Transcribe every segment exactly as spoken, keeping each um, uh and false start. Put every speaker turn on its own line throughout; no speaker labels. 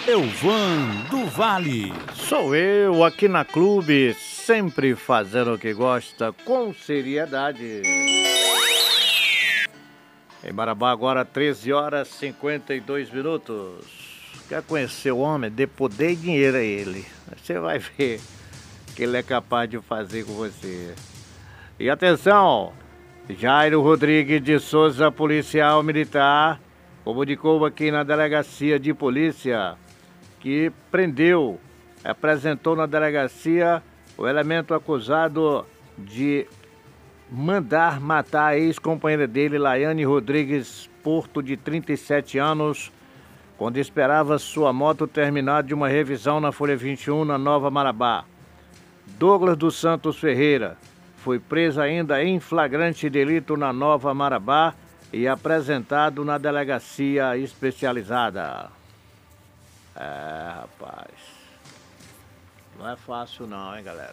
Elvan do Vale.
Sou eu aqui na Clube, sempre fazendo o que gosta com seriedade. Em Marabá agora treze horas e cinquenta e dois minutos. Quer conhecer o homem? Dê poder e dinheiro a ele. Você vai ver o que ele é capaz de fazer com você. E atenção, Jairo Rodrigues de Souza, policial militar, comunicou aqui na delegacia de polícia que prendeu, apresentou na delegacia o elemento acusado de mandar matar a ex-companheira dele, Laiane Rodrigues Porto, de trinta e sete anos, quando esperava sua moto terminar de uma revisão na Folha vinte e um, na Nova Marabá. Douglas dos Santos Ferreira foi preso ainda em flagrante delito na Nova Marabá e apresentado na delegacia especializada. É, rapaz, não é fácil não, hein, galera?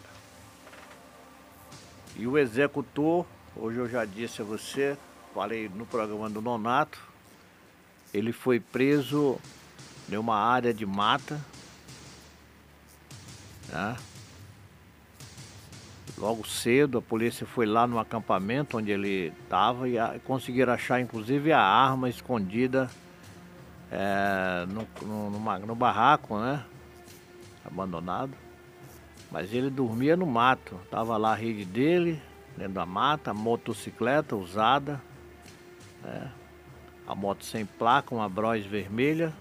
E o executor, hoje eu já disse a você, falei no programa do Nonato, ele foi preso em uma área de mata, né? Logo cedo a polícia foi lá no acampamento onde ele estava e a, conseguiram achar inclusive a arma escondida é, no, no, numa, no barraco, né? Abandonado. Mas ele dormia no mato, tava lá a rede dele, dentro da mata, a motocicleta usada, né? A moto sem placa, uma Bros vermelha.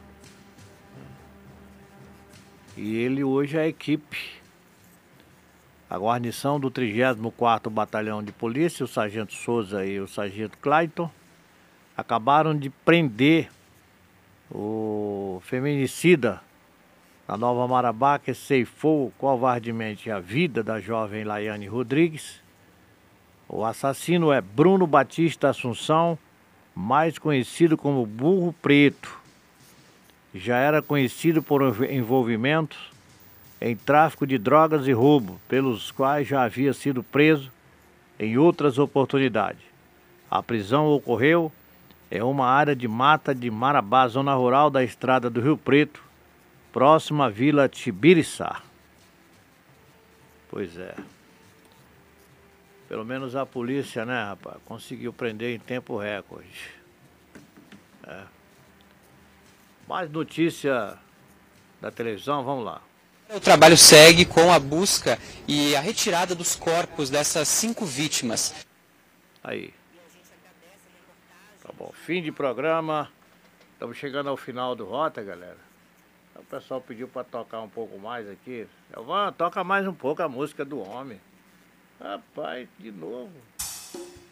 E ele hoje é a equipe, a guarnição do trigésimo quarto Batalhão de Polícia, o Sargento Souza e o Sargento Clayton, acabaram de prender o feminicida na Nova Marabá, que ceifou covardemente a vida da jovem Laiane Rodrigues. O assassino é Bruno Batista Assunção, mais conhecido como Burro Preto. Já era conhecido por envolvimentos em tráfico de drogas e roubo, pelos quais já havia sido preso em outras oportunidades. A prisão ocorreu em uma área de mata de Marabá, zona rural da estrada do Rio Preto, próxima à Vila Tibiriçá. Pois é. Pelo menos a polícia, né, rapaz, conseguiu prender em tempo recorde. É. Mais notícia da televisão, vamos lá.
O trabalho segue com a busca e a retirada dos corpos dessas cinco vítimas.
Aí. Tá bom, fim de programa. Estamos chegando ao final do Rota, galera. O pessoal pediu para tocar um pouco mais aqui. Elvan, toca mais um pouco a música do homem. Rapaz, de novo.